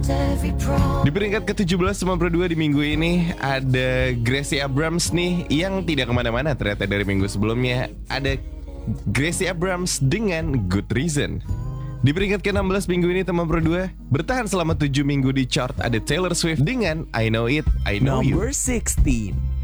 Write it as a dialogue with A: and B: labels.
A: Di peringkat ke-17 teman Pro 2 di minggu ini ada Gracie Abrams nih yang tidak kemana-mana ternyata dari minggu sebelumnya. Ada Gracie Abrams dengan Good Reason. Di peringkat ke-16 minggu ini teman Pro 2 bertahan selama 7 minggu di chart ada Taylor Swift dengan I Know It, I Know You.
B: Number 16.